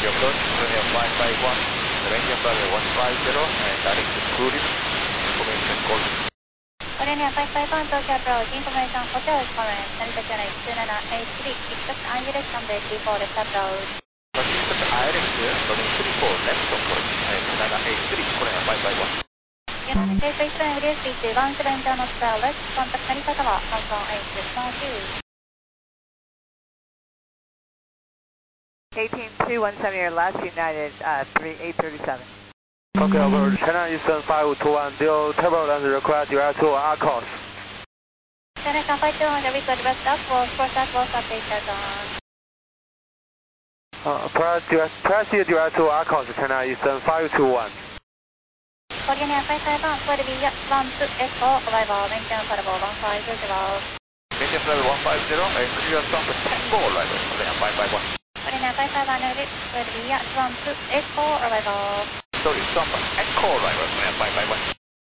radio approach, Korea 551, range of runway 150, and direct to Korea, information call. Korea 551, Tokyo approach, information hotel is current, Narita Channel 2783, expect ILS number 34 left approach. Expect ILS, running 34 left approach, 2783, Korea 551. United States Airways, speed 17 knots west, contact Narita Tower, Hong 8, 18217, your last United 837. Okay, over China Eastern 5221, deal turbulence request direct to Arcos. China 521, request west up, forecast was updated on. Press direct to Arcos, China Eastern 521. Korea 551, for the via 12 Echo, arrival, maintain parable 150. Maintain level 150, and clear stop for Tango arrival, Korea 551. Korea 551, for the via 12 Echo, arrival. Sorry, stop for Echo arrival, Korea 551.